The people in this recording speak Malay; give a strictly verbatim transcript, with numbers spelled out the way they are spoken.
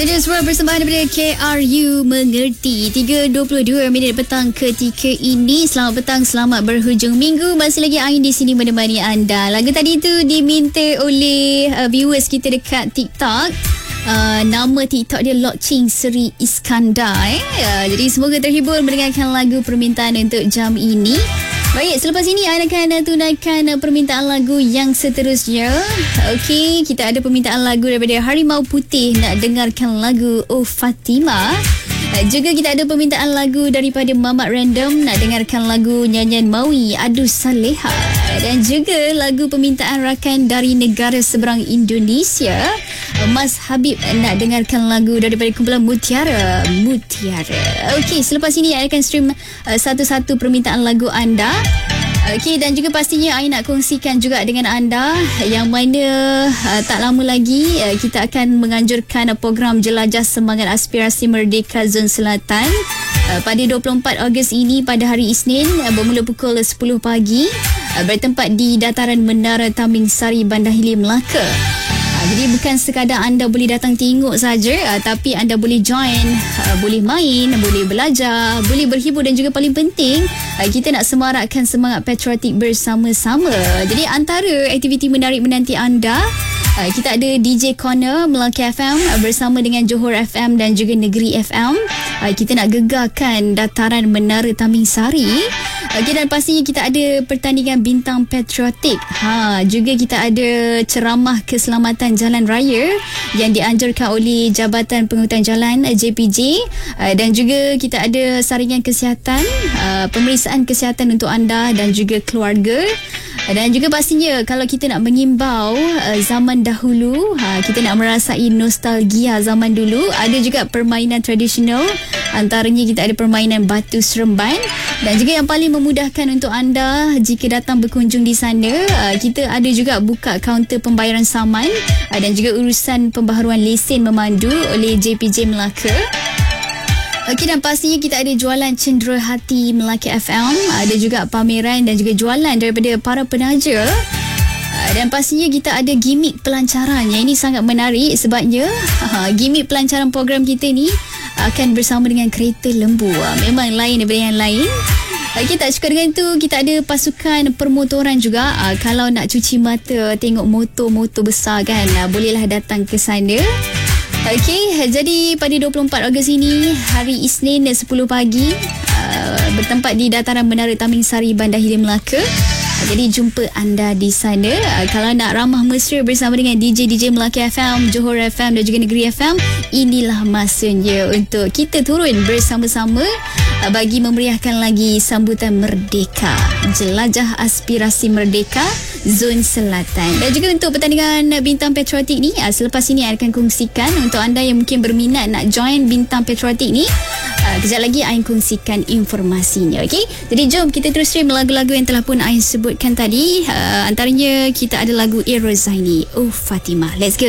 Saja semua persembahan daripada K R U Mengerti. tiga dua puluh dua minit petang ketika ini. Selamat petang, selamat berhujung minggu. Masih lagi Ain di sini menemani anda. Lagu tadi tu diminta oleh uh, viewers kita dekat TikTok. Uh, nama TikTok dia Lokching Seri Iskandar eh. uh, Jadi semoga terhibur mendengarkan lagu permintaan untuk jam ini. Baik, selepas ini Ain akan tunaikan permintaan lagu yang seterusnya. Okey, kita ada permintaan lagu daripada Harimau Putih nak dengarkan lagu Oh Fatimah. Juga kita ada permintaan lagu daripada Mamat Random nak dengarkan lagu nyanyian Maui Adu Saleha. Dan juga lagu permintaan rakan dari negara seberang Indonesia, Mas Habib nak dengarkan lagu daripada kumpulan Mutiara Mutiara. Okey, selepas ini I akan stream uh, satu-satu permintaan lagu anda. Okey, dan juga pastinya I nak kongsikan juga dengan anda yang mana uh, tak lama lagi uh, kita akan menganjurkan uh, program Jelajah Semangat Aspirasi Merdeka Zon Selatan uh, pada dua puluh empat Ogos ini pada hari Isnin uh, bermula pukul sepuluh pagi uh, bertempat di Dataran Menara Taming Sari, Bandar Hilir, Melaka. Jadi bukan sekadar anda boleh datang tengok saja, uh, tapi anda boleh join, uh, boleh main, boleh belajar, boleh berhibur dan juga paling penting uh, kita nak semarakkan semangat patriotik bersama-sama. Jadi antara aktiviti menarik menanti anda, uh, kita ada D J Corner Melaka F M uh, bersama dengan Johor F M dan juga Negeri F M. Uh, kita nak gegarkan Dataran Menara Taming Sari. Okey, dan pastinya kita ada pertandingan bintang patriotik. Ha, juga kita ada ceramah keselamatan jalan raya yang dianjurkan oleh Jabatan Pengurutan Jalan J P J, uh, dan juga kita ada saringan kesihatan, uh, pemeriksaan kesihatan untuk anda dan juga keluarga. Dan juga pastinya kalau kita nak mengimbau uh, zaman dahulu, ha, kita nak merasai nostalgia zaman dulu, ada juga permainan tradisional. Antaranya kita ada permainan batu seremban. Dan juga yang paling memudahkan untuk anda jika datang berkunjung di sana, uh, kita ada juga buka kaunter pembayaran saman uh, dan juga urusan pembaharuan lesen memandu oleh J P J Melaka. Okey, dan pastinya kita ada jualan Cendera Hati Melaka F M, ada juga pameran dan juga jualan daripada para penaja. Dan pastinya kita ada gimmick pelancaran. Yang ini sangat menarik sebabnya uh, gimmick pelancaran program kita ni akan bersama dengan kereta lembu. Memang lain daripada yang lain. Okey, tak cukup dengan itu, kita ada pasukan permotoran juga. Uh, kalau nak cuci mata tengok motor-motor besar kan, uh, bolehlah datang ke sana. Okey, jadi pada dua puluh empat Ogos ini, hari Isnin sepuluh pagi, uh, bertempat di Dataran Menara Taming Sari, Bandar Hilir, Melaka. Jadi jumpa anda di sana. Uh, kalau nak ramah mesra bersama dengan D J D J Melaka F M, Johor F M dan juga Negeri F M, inilah masanya untuk kita turun bersama-sama uh, bagi memeriahkan lagi sambutan Merdeka, Jelajah Aspirasi Merdeka Zon Selatan. Dan juga untuk pertandingan bintang patriotik ni, uh, selepas ini saya akan kongsikan untuk anda yang mungkin berminat nak join bintang patriotik ni. Uh, kejap lagi Ain kongsikan informasinya. Okey, jadi jom kita terus stream lagu-lagu yang telah pun Ain sebutkan tadi. Uh, antaranya kita ada lagu Eero Zaini, Oh Fatimah. Let's go.